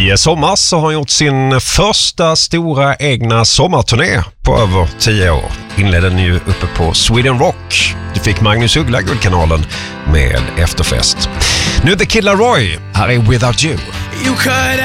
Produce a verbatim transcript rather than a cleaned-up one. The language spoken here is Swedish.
I sommar så har han gjort sin första stora egna sommarturné på över tio år. Inledde den ju uppe på Sweden Rock. Du fick Magnus Uggla Guldkanalen med efterfest. Nu The Kid Laroi, här är Without You. You could